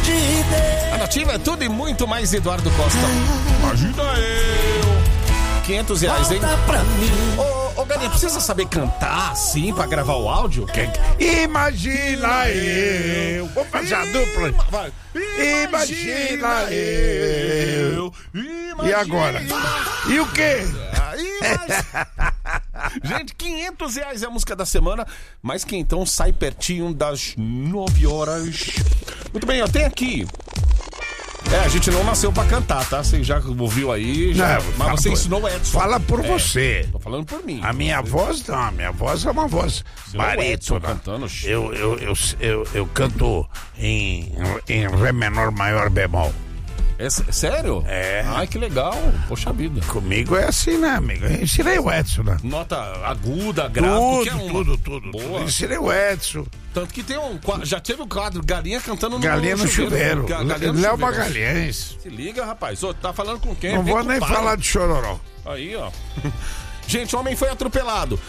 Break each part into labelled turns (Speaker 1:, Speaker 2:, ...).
Speaker 1: A Nativa é tudo e muito mais Eduardo Costa. Imagina eu. R$500, hein? Ô, Galinha, precisa saber cantar assim pra gravar o áudio?
Speaker 2: Imagina eu. Vou fazer a dupla.
Speaker 1: Vai.
Speaker 2: Imagina eu. E agora? E o quê?
Speaker 1: Gente, R$500 é a música da semana, mas que então sai pertinho das 9 horas. Muito bem, eu tenho aqui. A gente não nasceu pra cantar, tá? Você já ouviu aí, já,
Speaker 2: Não,
Speaker 1: mas você ensinou o Edson.
Speaker 2: Fala por você.
Speaker 1: Tô falando por mim.
Speaker 2: A minha voz não, a minha voz é uma voz barítona.
Speaker 1: Cantando.
Speaker 2: Eu canto em Ré menor maior bemol.
Speaker 1: Sério?
Speaker 2: É.
Speaker 1: Ai, que legal. Poxa vida.
Speaker 2: Comigo é assim, né, amigo? Eu ensinei o Edson, né?
Speaker 1: Nota aguda, grave,
Speaker 2: Tudo. Ensinei o Edson.
Speaker 1: Tanto que tem já teve o quadro Galinha cantando
Speaker 2: Galinha no chuveiro. Léo Magalhães.
Speaker 1: Se liga, rapaz. Ô, tá falando com quem?
Speaker 2: Não vou nem falar de Chororó.
Speaker 1: Aí, ó. Gente, o homem foi atropelado.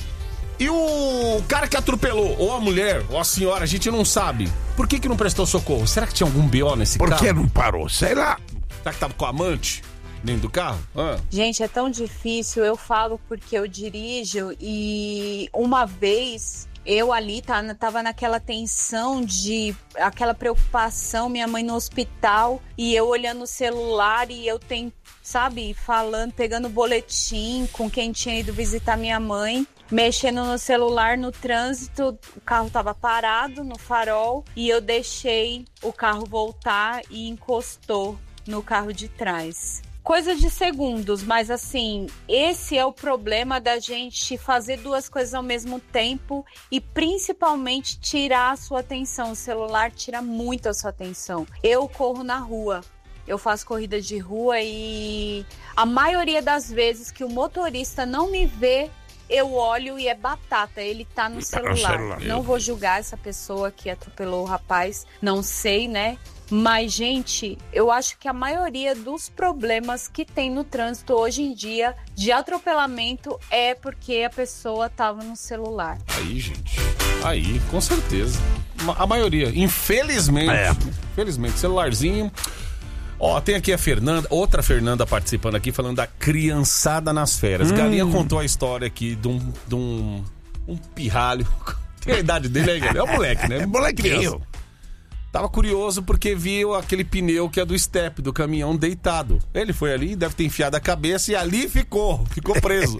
Speaker 1: E o cara que atropelou, ou a mulher, ou a senhora, a gente não sabe. Por que não prestou socorro? Será que tinha algum BO nesse carro?
Speaker 2: Por que não parou? Sei lá.
Speaker 1: Será que tava com a amante dentro do carro?
Speaker 3: Gente, é tão difícil. Eu falo porque eu dirijo e uma vez eu ali tava naquela tensão aquela preocupação, minha mãe no hospital e eu olhando o celular e eu falando, pegando boletim com quem tinha ido visitar minha mãe, mexendo no celular no trânsito, o carro tava parado no farol e eu deixei o carro voltar e encostou no carro de trás. Coisa de segundos, mas assim, esse é o problema da gente fazer duas coisas ao mesmo tempo e principalmente tirar a sua atenção. O celular tira muito a sua atenção. Eu corro na rua, eu faço corrida de rua e a maioria das vezes que o motorista não me vê, eu olho e é batata, ele tá no celular. Não vou julgar essa pessoa que atropelou o rapaz, não sei, né? Mas, gente, eu acho que a maioria dos problemas que tem no trânsito hoje em dia de atropelamento é porque a pessoa tava no celular.
Speaker 1: Aí, gente. Aí, com certeza. A maioria. Infelizmente. Infelizmente. Celularzinho. Ó, tem aqui a Fernanda, outra Fernanda participando aqui, falando da criançada nas férias. Galinha contou a história aqui de um pirralho. Tem a idade dele aí, galera? É um moleque, né?
Speaker 2: É molequinho.
Speaker 1: Criança. Tava curioso porque viu aquele pneu que é do step, do caminhão, deitado. Ele foi ali, deve ter enfiado a cabeça e ali ficou preso.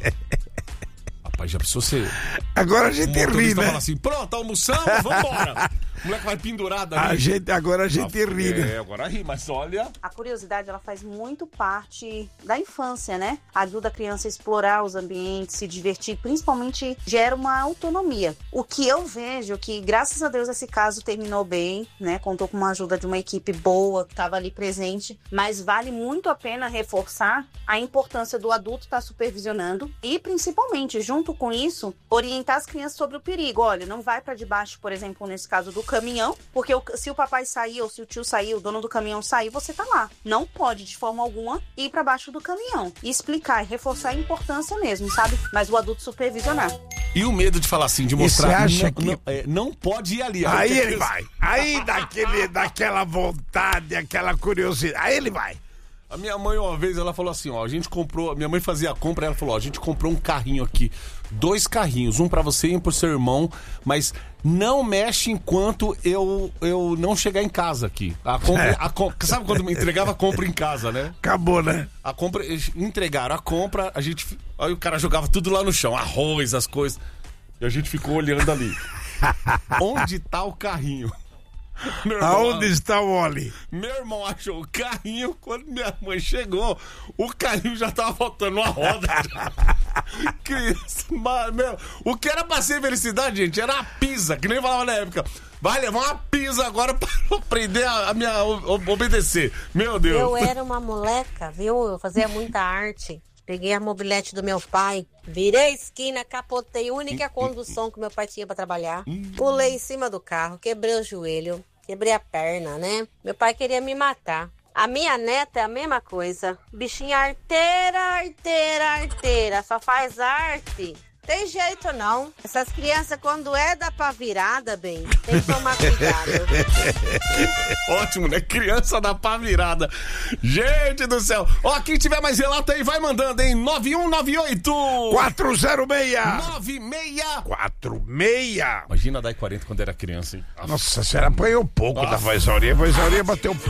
Speaker 1: Rapaz, já precisou ser...
Speaker 2: Agora a gente ri, né?
Speaker 1: Fala assim, pronto, almoçamos, vambora. O moleque vai pendurado ali.
Speaker 2: Agora a gente ri, né?
Speaker 1: Agora ri, mas olha...
Speaker 4: A curiosidade, ela faz muito parte da infância, né? Ajuda a criança a explorar os ambientes, se divertir, principalmente gera uma autonomia. O que eu vejo que, graças a Deus, esse caso terminou bem, né? Contou com uma ajuda de uma equipe boa, que estava ali presente, mas vale muito a pena reforçar a importância do adulto estar supervisionando e, principalmente, junto com isso, orientar as crianças sobre o perigo. Olha, não vai para debaixo, por exemplo, nesse caso do caminhão, porque se o papai sair ou se o tio sair, o dono do caminhão sair, você tá lá. Não pode, de forma alguma, ir para baixo do caminhão. E explicar e reforçar a importância mesmo, sabe? Mas o adulto supervisionar.
Speaker 1: E o medo de falar assim, de mostrar...
Speaker 2: E você acha que...
Speaker 1: não pode ir ali.
Speaker 2: Aí ele vai. Aí daquela vontade, aquela curiosidade. Aí ele vai.
Speaker 1: A minha mãe, uma vez, ela falou assim, ó, a gente comprou... Minha mãe fazia a compra, ela falou, ó, a gente comprou um carrinho aqui. 2 carrinhos, um pra você e um pro seu irmão, mas não mexe enquanto eu não chegar em casa aqui. Sabe quando me entregava a compra em casa, né?
Speaker 2: Acabou, né?
Speaker 1: A compra, entregaram a compra, aí o cara jogava tudo lá no chão, arroz, as coisas. E a gente ficou olhando ali. Onde tá o carrinho?
Speaker 2: Aonde está o Oli?
Speaker 1: Meu irmão achou o carrinho. Quando minha mãe chegou, o carrinho já tava faltando uma roda. O que era pra ser felicidade, gente, era a pizza, que nem falava na época. Vai levar uma pizza agora pra aprender a minha obedecer. Meu Deus.
Speaker 5: Eu era uma moleca, viu? Eu fazia muita arte. Peguei a mobilete do meu pai, virei a esquina, capotei a única condução que meu pai tinha pra trabalhar. Pulei em cima do carro, quebrei o joelho, quebrei a perna, né? Meu pai queria me matar. A minha neta é a mesma coisa. Bichinha arteira, só faz arte. Tem jeito não. Essas crianças, quando é da pá virada, bem, tem que tomar cuidado.
Speaker 1: Ótimo, né? Criança da pá virada. Gente do céu. Ó, quem tiver mais relato aí, vai mandando, hein? 9198
Speaker 2: 406
Speaker 1: 46. Imagina a Dai 40 quando era criança, hein?
Speaker 2: Nossa, a senhora apanhou pouco da Voz Aurinha. A Voz Aurinha bateu